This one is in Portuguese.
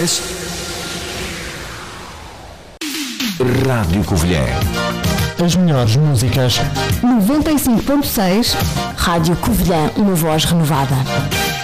músicas. Rádio Covilhã. As melhores músicas. 95.6 Rádio Covilhã, uma voz renovada.